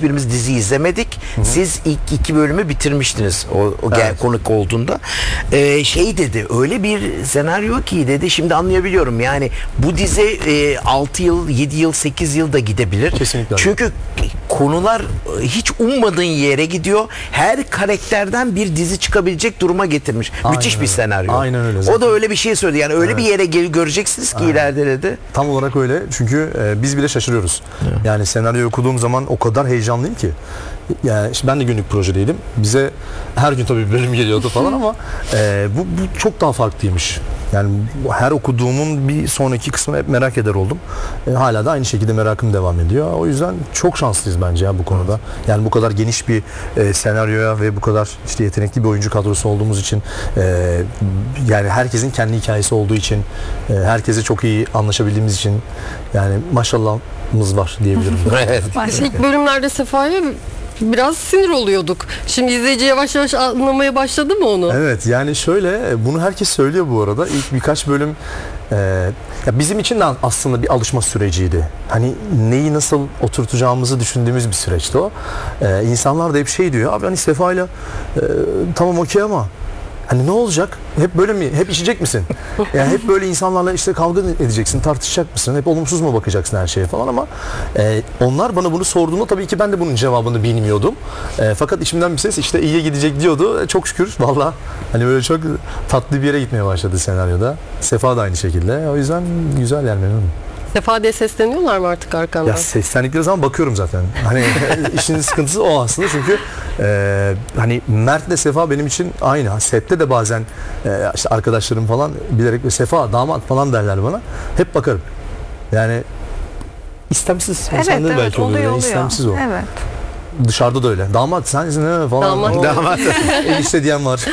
hiçbirimiz dizi izlemedik. Siz ilk 2 bölümü bitirmiştiniz Evet. konuk olduğunda. Şey dedi, öyle bir senaryo ki dedi, şimdi anlayabiliyorum. Yani bu dizi 6 yıl, 7 yıl, 8 yıl da gidebilir. Kesinlikle öyle. Çünkü konular hiç ummadığın yere gidiyor. Her karakterden bir dizi çıkabilecek duruma getirmiş. Aynen Müthiş bir öyle. senaryo. Aynen öyle O zaten. da öyle bir şey söyledi. Yani öyle bir yere göreceksiniz ki ileride dedi. Tam olarak öyle. Çünkü biz bile şaşırıyoruz. Yani senaryo okuduğum zaman o kadar heyecanlıyım ki. Yani işte ben de günlük projedeydim. Bize her gün tabii bir bölüm geliyordu falan ama bu çok daha farklıymış. Yani her okuduğumun bir sonraki kısmını hep merak eder oldum. Hala da aynı şekilde merakım devam ediyor. O yüzden çok şanslıyız bence ya bu konuda. Yani bu kadar geniş bir senaryoya ve bu kadar işte yetenekli bir oyuncu kadrosu olduğumuz için, yani herkesin kendi hikayesi olduğu için, herkese çok iyi anlaşabildiğimiz için, yani maşallahımız var diyebilirim. Evet. İlk bölümlerde Sefa'ya biraz sinir oluyorduk. Şimdi izleyici yavaş yavaş anlamaya başladı mı onu? Evet, yani şöyle, bunu herkes söylüyor bu arada. İlk birkaç bölüm ya bizim için de aslında bir alışma süreciydi. Hani neyi nasıl oturtacağımızı düşündüğümüz bir süreçti o. İnsanlar da hep şey diyor, abi hani Sefa'yla tamam okey ama hani ne olacak? Hep böyle mi? Hep içecek misin? Yani hep böyle insanlarla işte kavga edeceksin, tartışacak mısın? Hep olumsuz mu bakacaksın her şeye falan ama onlar bana bunu sorduğunda tabii ki ben de bunun cevabını bilmiyordum. Fakat içimden bir ses işte iyiye gidecek diyordu. Çok şükür valla hani böyle çok tatlı bir yere gitmeye başladı senaryoda. Sefa da aynı şekilde. O yüzden güzel yani memnunum. Sefa diye sesleniyorlar mı artık arkandan? Ya seslendikleri zaman bakıyorum zaten. Hani işin sıkıntısı o aslında çünkü hani Mert'le Sefa benim için aynı. Sette de bazen işte arkadaşlarım falan bilerek Sefa damat falan derler bana. Hep bakarım. Yani istemsiz. Evet, Sen de evet, belki oluyor. oluyor. İstemsiz o. Evet. Dışarıda da öyle. Damat sensin değil mi falan. Damat. Damat. Enişte diyen var.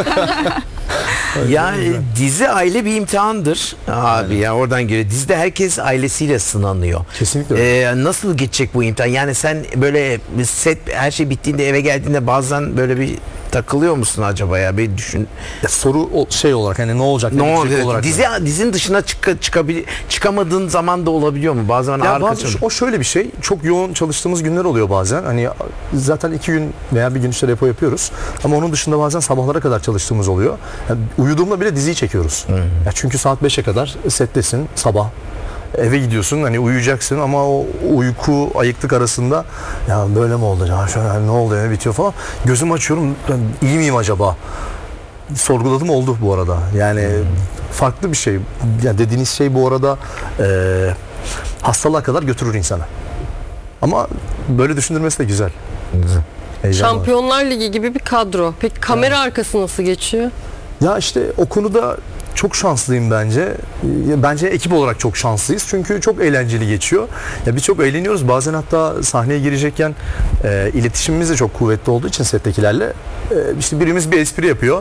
Yani dizi aile bir imtihandır abi ya, oradan geliyor. Dizide herkes ailesiyle sınanıyor. Kesinlikle. Nasıl geçecek bu imtihan? Yani sen böyle set her şey bittiğinde eve geldiğinde bazen böyle bir takılıyor musun acaba ya, bir düşün. Ya soru şey olarak hani ne olacak? Ne bitecek oluyor? olarak Dizinin dışına çıkamadığın zaman da olabiliyor mu? Bazen ya ağır bazen kaçıyor. o şöyle bir şey. Çok yoğun çalıştığımız günler oluyor bazen. Hani zaten 2 gün veya bir gün işte repo yapıyoruz. Ama onun dışında bazen sabahlara kadar çalıştığımız oluyor. Yani uyuduğumda bile diziyi çekiyoruz. Ya çünkü saat 5'e kadar settesin sabah. Eve gidiyorsun hani uyuyacaksın ama o uyku ayıklık arasında ya böyle mi oldu ya şöyle hani ne oldu ne bitiyor falan. Gözümü açıyorum, ben iyi miyim acaba? Sorguladım, oldu bu arada. Yani farklı bir şey. Ya dediğiniz şey bu arada hastalığa kadar götürür insanı. Ama böyle düşündürmesi de güzel. Heyecan var. Şampiyonlar Ligi gibi bir kadro. Peki kamera arkası nasıl geçiyor? Ya işte o konuda çok şanslıyım bence. Bence ekip olarak çok şanslıyız. Çünkü çok eğlenceli geçiyor. Ya biz çok eğleniyoruz. Bazen hatta sahneye girecekken iletişimimiz de çok kuvvetli olduğu için settekilerle işte birimiz bir espri yapıyor.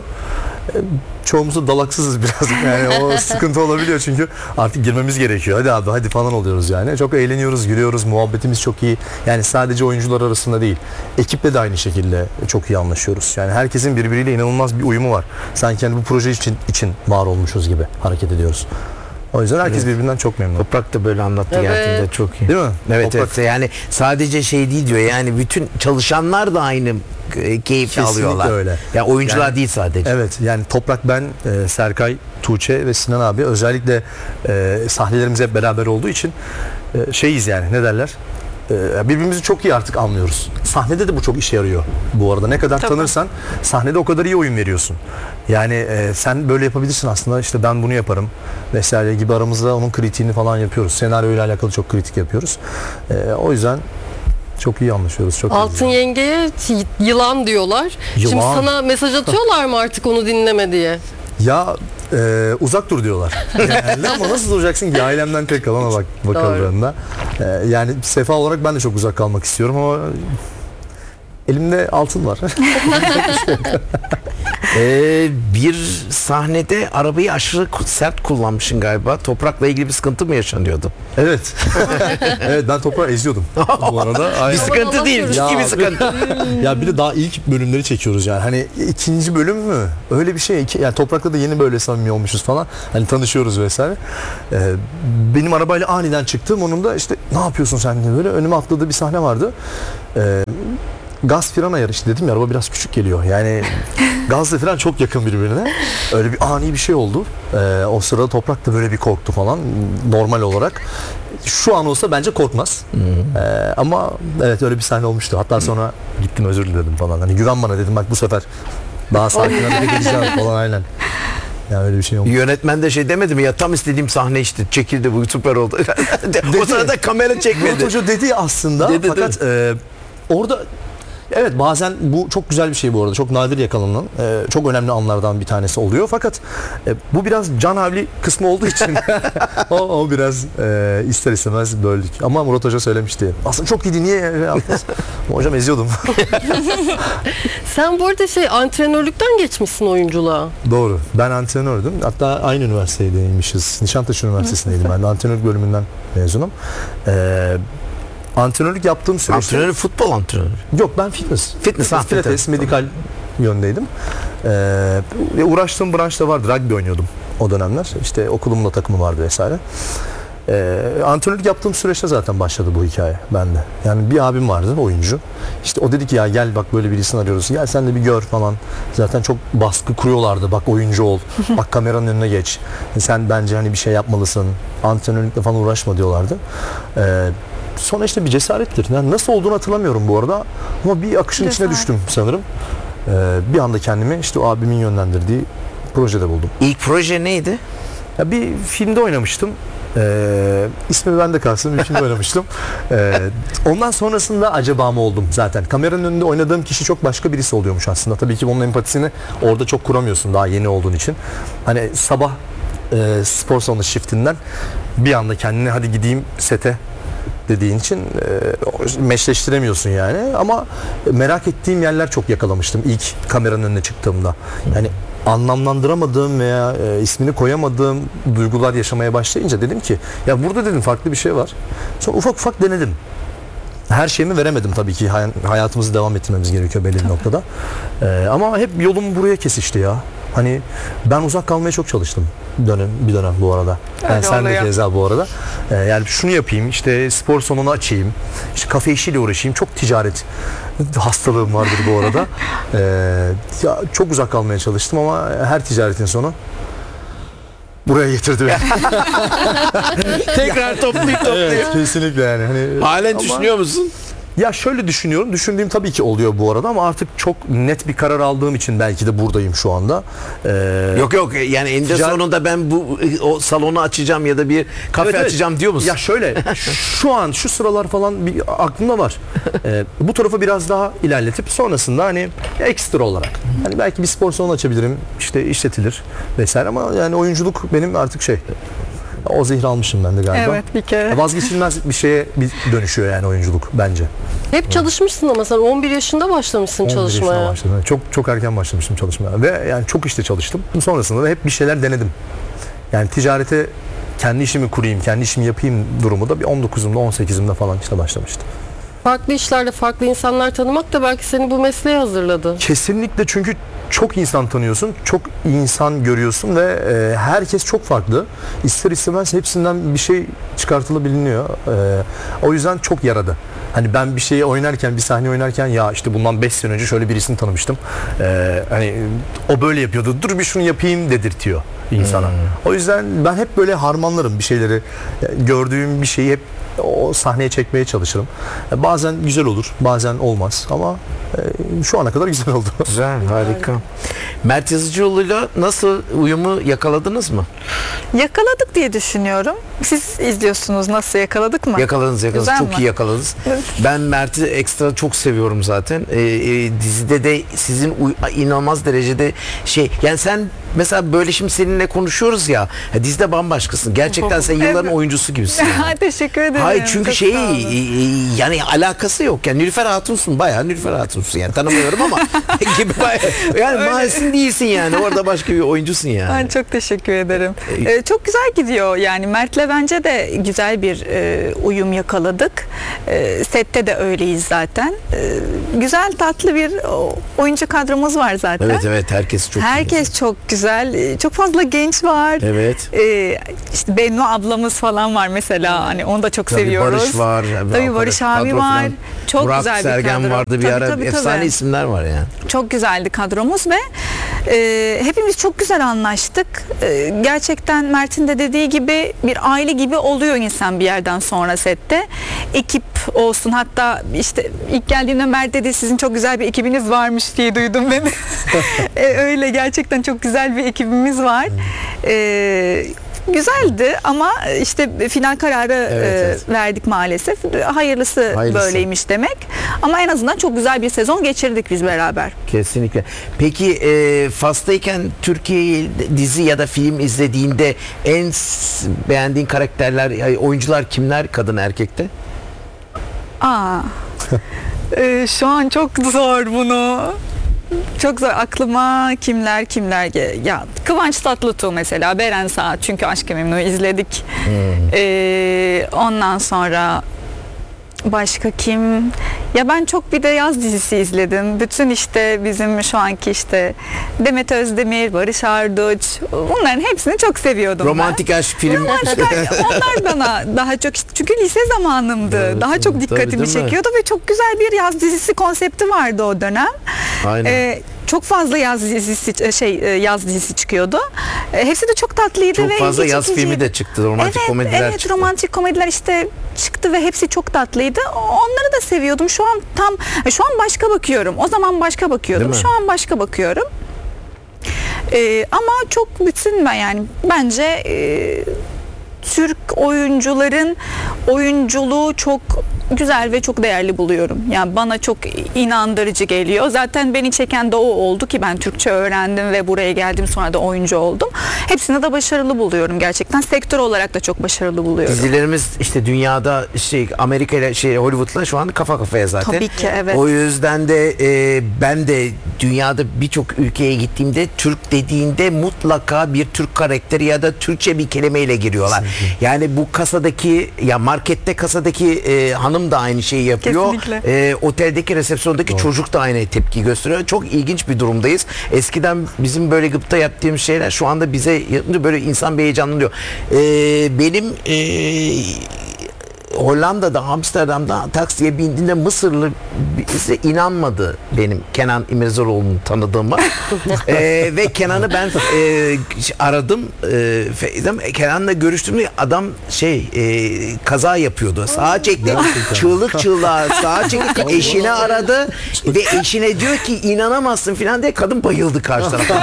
Çoğumuz da dalaksızız biraz. Yani o sıkıntı olabiliyor çünkü artık girmemiz gerekiyor. Hadi abi hadi falan oluyoruz yani. Çok eğleniyoruz, gülüyoruz. Muhabbetimiz çok iyi. Yani sadece oyuncular arasında değil. Ekiple de aynı şekilde çok iyi anlaşıyoruz. Yani herkesin birbiriyle inanılmaz bir uyumu var. Sanki hani bu proje için var olmuşuz gibi hareket ediyoruz. O yüzden herkes birbirinden çok memnun. Toprak da böyle anlattı Evet. gerçekten, çok iyi. Değil mi? Evet, Toprak. evet, yani sadece şey değil diyor, yani bütün çalışanlar da aynı keyifli Kesinlikle alıyorlar. öyle. Ya oyuncular Yani- değil sadece. Evet, yani Toprak, ben, Serkay, Tuğçe ve Sinan abi özellikle sahnelerimiz hep beraber olduğu için şeyiz yani, ne derler? Birbirimizi çok iyi artık anlıyoruz. Sahnede de bu çok işe yarıyor bu arada. Ne kadar tanırsan sahnede o kadar iyi oyun veriyorsun. Yani sen böyle yapabilirsin aslında, işte ben bunu yaparım vesaire gibi, aramızda onun kritiğini falan yapıyoruz. Senaryoyla alakalı çok kritik yapıyoruz. O yüzden çok iyi anlaşıyoruz. Çok Altın iyi. Yenge'ye yılan diyorlar. Şimdi Yılan. sana mesaj atıyorlar mı artık onu dinleme diye? Ya uzak dur diyorlar. Yani, ama nasıl duracaksın ki ailemden tek kalana bakıldığında. Yani Sefa olarak ben de çok uzak kalmak istiyorum ama elimde altın var. Bir sahnede arabayı aşırı sert kullanmışsın galiba. Toprakla ilgili bir sıkıntı mı yaşanıyordu? Evet. Evet, ben toprağı eziyordum bu arada. Bir Aynen. sıkıntı değil, ciddi bir sıkıntı. Ya bir de daha ilk bölümleri çekiyoruz yani. Hani ikinci bölüm mü? Öyle bir şey. Yani Toprak'la da yeni böyle samimi olmuşuz falan. Hani tanışıyoruz vesaire. Benim arabayla aniden çıktım. Onun da işte ne yapıyorsun sen diye böyle önüme atladığı bir sahne vardı. Gaz fren ayarı işte, dedim ya, araba biraz küçük geliyor. Yani gazla fren çok yakın birbirine. Öyle bir ani bir şey oldu. O sırada Toprak da böyle bir korktu falan normal olarak. Şu an olsa bence korkmaz. Ama evet, öyle bir sahne olmuştu. Hatta sonra gittim özür diledim falan. Hani güven bana dedim, bak bu sefer daha sakin hareket edeceğim falan, aynen. Yani öyle bir şey olmuş. Yönetmen de şey demedi mi ya, tam istediğim sahne işte çekildi, bu süper oldu. O sırada kamera çekmedi. Murat Hoca dedi aslında, Dedi, fakat orada evet, bazen bu çok güzel bir şey bu arada. Çok nadir yakalanan, çok önemli anlardan bir tanesi oluyor. Fakat bu biraz can havli kısmı olduğu için o biraz ister istemez böldük. Ama Murat Hoca söylemişti. Aslında çok iyiydi, niye yaptınız? Hocam eziyordum. Sen bu arada antrenörlükten geçmişsin oyunculuğa. Doğru. Ben antrenördüm. Hatta aynı üniversitedeymişiz. Nişantaşı Üniversitesi'ndeydim. Ben de antrenörlük bölümünden mezunum. Antrenörlük yaptığım süreçte... Antrenörü, futbol antrenörü. Yok, ben fitness. Fitness, pilates, medikal yöndeydim. Ve uğraştığım branş da vardı. Rugby oynuyordum o dönemler. İşte okulumda takımı vardı vesaire. Antrenörlük yaptığım süreçte zaten başladı bu hikaye bende. Yani bir abim vardı, oyuncu. İşte o dedi ki ya gel bak, böyle birisini arıyoruz. Gel sen de bir gör falan. Zaten çok baskı kuruyorlardı. Bak oyuncu ol. Bak kameranın önüne geç. Sen bence hani bir şey yapmalısın. Antrenörlükle falan uğraşma diyorlardı. Sonra işte bir cesarettir. Yani nasıl olduğunu hatırlamıyorum bu arada. Ama bir akışın içine düştüm sanırım. Bir anda kendimi işte o abimin yönlendirdiği projede buldum. İlk proje neydi? Ya bir filmde oynamıştım. İsmi bende kalsın, bir filmde oynamıştım. Ondan sonrasında acaba mı oldum zaten. Kameranın önünde oynadığım kişi çok başka birisi oluyormuş aslında. Tabii ki bunun empatisini orada çok kuramıyorsun daha yeni olduğun için. Hani sabah spor salonu shiftinden bir anda kendine hadi gideyim sete dediğin için meşleştiremiyorsun yani. Ama merak ettiğim yerler çok yakalamıştım ilk kameranın önüne çıktığımda. Yani anlamlandıramadığım veya ismini koyamadığım duygular yaşamaya başlayınca dedim ki ya burada dedim farklı bir şey var. Sonra ufak ufak denedim. Her şeyimi veremedim tabii ki. Hayatımızı devam ettirmemiz gerekiyor belli bir noktada. Ama hep yolum buraya kesişti ya. Hani ben uzak kalmaya çok çalıştım bir dönem bu arada. Yani sen de keza bu arada. Yani şunu yapayım, işte spor salonu açayım, işte kafe işiyle uğraşayım. Çok ticaret hastalığım vardır bu arada. Ya çok uzak kalmaya çalıştım ama her ticaretin sonu buraya getirdi beni. Tekrar toplayıp Evet, kesinlikle yani. Hani, halen düşünüyor musun? Ya şöyle düşünüyorum. Düşündüğüm tabii ki oluyor bu arada ama artık çok net bir karar aldığım için belki de buradayım şu anda. Yok yani eninde sonunda ben o salonu açacağım ya da bir kafe açacağım diyor musun? Ya şöyle şu an şu sıralar falan bir aklımda var. Bu tarafa biraz daha ilerletip sonrasında hani ekstra olarak hani belki bir spor salonu açabilirim. İşte işletilir vesaire ama yani oyunculuk benim artık o zehri almışım ben de galiba. Evet, bir kere. Vazgeçilmez bir şeye dönüşüyor yani oyunculuk bence. Hep çalışmışsın ama sen 11 yaşında başlamışsın 11 yaşında çalışmaya. başladım. Çok erken başlamıştım çalışmaya ve yani çok işte çalıştım. Sonrasında da hep bir şeyler denedim. Yani ticarete kendi işimi kurayım, kendi işimi yapayım durumu da bir 19'umda 18'imde falan işte başlamıştı. Farklı işlerde farklı insanlar tanımak da belki seni bu mesleğe hazırladı. Kesinlikle, çünkü çok insan tanıyorsun, çok insan görüyorsun ve herkes çok farklı. İster istemez hepsinden bir şey çıkartılabiliyor. O yüzden çok yaradı. Hani ben bir şeyi oynarken, bir sahne oynarken ya işte bundan 5 sene önce şöyle birisini tanımıştım. Hani o böyle yapıyordu. Dur bir şunu yapayım dedirtiyor insana. O yüzden ben hep böyle harmanlarım bir şeyleri. Gördüğüm bir şeyi hep o sahneye çekmeye çalışırım. Bazen güzel olur, bazen olmaz ama şu ana kadar güzel oldu. Güzel, harika. Mert Yazıcıoğlu'yla nasıl uyumu yakaladınız mı? Yakaladık diye düşünüyorum. Siz izliyorsunuz, nasıl yakaladık mı? Yakaladınız. Güzel Çok mi? iyi yakaladınız. Evet. Ben Mert'i ekstra çok seviyorum zaten. Dizide de sizin inanılmaz derecede yani sen mesela böyle şimdi seninle konuşuyoruz ya, dizide bambaşkasın. Gerçekten sen yılların Evet. oyuncusu gibisin. Yani. Teşekkür ederim. Hayır çünkü Çok sağ olun. yani alakası yok. Yani Nilüfer Hatun'sun, bayağı Nilüfer Hatun'sun yani tanımıyorum ama gibi bayağı, yani Mahes'in değilsin yani. Orada başka bir oyuncusun yani. Ben çok teşekkür ederim. Çok güzel gidiyor yani. Mert'le bence de güzel bir uyum yakaladık. Sette de öyleyiz zaten. Güzel tatlı bir oyuncu kadromuz var zaten. Evet herkes çok iyi. Herkes çok güzel. Çok fazla genç var. Evet. İşte Bennu ablamız falan var mesela. Hani onu da çok Tabii seviyoruz. Barış var. Tabii Barış abi kadro var. falan. Çok Burak güzel bir Sergen kadro. vardı bir ara. Efsane isimler var yani. Çok güzeldi kadromuz ve hepimiz çok güzel anlaştık. Gerçekten Mert'in de dediği gibi bir aile gibi oluyor insan bir yerden sonra sette. Ekip olsun, hatta işte ilk geldiğimde Mert dedi sizin çok güzel bir ekibiniz varmış diye duydum ben. Öyle gerçekten çok güzel bir ekibimiz var. Güzeldi ama işte final kararı Evet. verdik maalesef. Hayırlısı böyleymiş demek. Ama en azından çok güzel bir sezon geçirdik biz beraber. Kesinlikle. Peki Fas'tayken Türkiye dizi ya da film izlediğinde en beğendiğin karakterler, oyuncular kimler, kadın erkekte? Şu an çok zor bunu. Çok zor. Aklıma kimler ya Kıvanç Tatlıtuğ mesela, Beren Saat, çünkü Aşk-ı Memnu'yu izledik. Ondan sonra başka kim? Ya ben çok bir de yaz dizisi izledim. Bütün işte bizim şu anki işte Demet Özdemir, Barış Arduç, bunların hepsini çok seviyordum Romantik aşk film. onlar bana daha çok, çünkü lise zamanımdı. Evet, daha çok tabii, dikkatimi değil mi? çekiyordu ve çok güzel bir yaz dizisi konsepti vardı o dönem. Aynen. Çok fazla yaz dizisi çıkıyordu. Hepsi de çok tatlıydı Çok ve fazla ilgi yaz çekiciydi. filmi de çıktı. Romantik komediler evet, çıktı. romantik komediler işte çıktı ve hepsi çok tatlıydı. Onları da seviyordum. Şu an başka bakıyorum. O zaman başka bakıyordum. Değil mi? Şu an başka bakıyorum. Ama çok bütün yani bence Türk oyuncuların oyunculuğu çok güzel ve çok değerli buluyorum. Yani bana çok inandırıcı geliyor. Zaten beni çeken de o oldu ki ben Türkçe öğrendim ve buraya geldim, sonra da oyuncu oldum. Hepsini de başarılı buluyorum gerçekten. Sektör olarak da çok başarılı buluyorum. Dizilerimiz işte dünyada Amerika ile Hollywood'la şu an kafa kafaya zaten. Tabii ki, evet. O yüzden de ben de dünyada birçok ülkeye gittiğimde Türk dediğinde mutlaka bir Türk karakteri ya da Türkçe bir kelimeyle giriyorlar. Yani bu kasadaki, ya markette kasadaki hanım da aynı şeyi yapıyor. Kesinlikle. Oteldeki resepsiyondaki çocuk da aynı tepki gösteriyor. Çok ilginç bir durumdayız. Eskiden bizim böyle gıpta yaptığımız şeyler şu anda bize yapınca böyle insan bir heyecanlanıyor. Benim Hollanda'da, Amsterdam'da taksiye bindiğinde Mısırlı birisi inanmadı benim Kenan İmirzalıoğlu'nu tanıdığıma. Ve Kenan'ı ben aradım. Kenan'la görüştüğümde adam kaza yapıyordu. Sağa çekti. Çığlık çığlığa sağa çekti. Eşini aradı ve eşine diyor ki inanamazsın falan diye, kadın bayıldı karşı taraftan.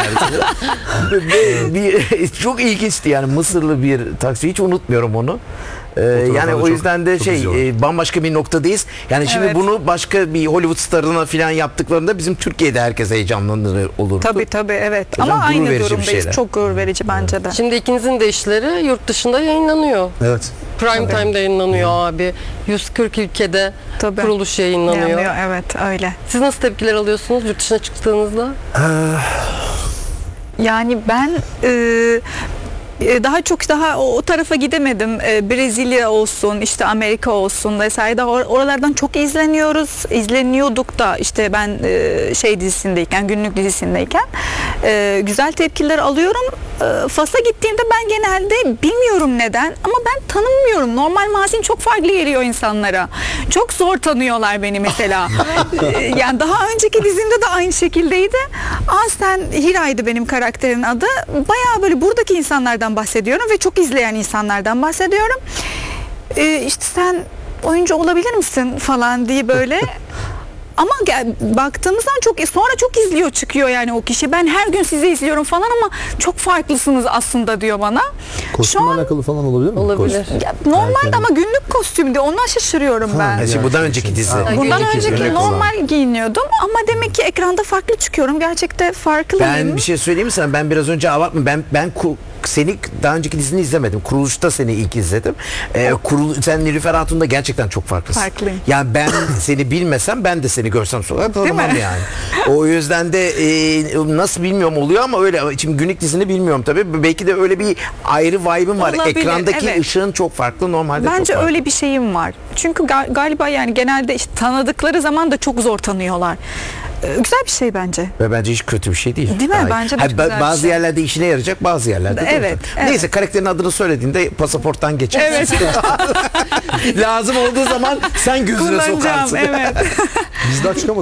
Çok ilginçti yani, Mısırlı bir taksi, hiç unutmuyorum onu. Yani o yüzden de bambaşka bir noktadayız. Yani şimdi Evet. bunu başka bir Hollywood starına falan yaptıklarında bizim Türkiye'de herkes heyecanlanır olurdu. Tabii evet. Hocam, Ama gurur aynı verici bir durumdayız. şeyler. Çok gurur verici bence de. Şimdi ikinizin de işleri yurt dışında yayınlanıyor. Evet. Prime Time'da yayınlanıyor abi. 140 ülkede Tabii. kuruluş yayınlanıyor. Evet, öyle. Siz nasıl tepkiler alıyorsunuz yurt dışına çıktığınızda? Yani ben daha çok o tarafa gidemedim. Brezilya olsun, işte Amerika olsun vesaire. Daha oralardan çok izleniyorduk da işte ben dizisindeyken, günlük dizisindeyken güzel tepkiler alıyorum. Fas'a gittiğimde ben genelde bilmiyorum neden ama ben tanımıyorum. Normal mazim çok farklı geliyor insanlara. Çok zor tanıyorlar beni mesela. Yani daha önceki dizimde de aynı şekildeydi. Aslen Hira'ydı benim karakterin adı. Bayağı böyle buradaki insanlardan bahsediyorum ve çok izleyen insanlardan bahsediyorum. İşte sen oyuncu olabilir misin falan diye böyle. Ama baktığımız zaman sonra çok izliyor çıkıyor yani o kişi. Ben her gün sizi izliyorum falan ama çok farklısınız aslında diyor bana. Kostümle alakalı falan olabilir mi? Olabilir. Normalde ama günlük kostümde, ondan şaşırıyorum ben. Şimdi bundan önceki dizi. Bundan Önceki önceki normal giyiniyordum ama demek ki ekranda farklı çıkıyorum. Gerçekten farklıyım. Ben bir şey söyleyeyim mi sana? Ben biraz önce abartma. Ben seni daha önceki dizini izlemedim. Kuruluşta seni ilk izledim. Sen Nilüfer Hatun'da gerçekten çok farklısın. Farklıyım. Yani ben seni bilmesem ben de seni görsem sonra tanımam mi? yani. O yüzden de nasıl bilmiyorum oluyor ama öyle. Şimdi günlük dizini bilmiyorum tabii. Belki de öyle bir ayrı vibe'ın var. Olabilir, Ekrandaki evet. ışığın çok farklı, normalde çok Bence farklı. öyle bir şeyim var. Çünkü galiba yani genelde işte tanıdıkları zaman da çok zor tanıyorlar. Güzel bir şey bence. Ve bence hiç kötü bir şey değil. Değil mi? Hayır. Bence de Hayır, güzel bir bazı şey. yerlerde işine yarayacak, bazı yerlerde de Evet, olacak. evet. Neyse, karakterin adını söylediğinde pasaporttan geçer. Evet. Lazım olduğu zaman sen gözüne Kullanacağım, sokarsın. evet. Biz daha çıkamadık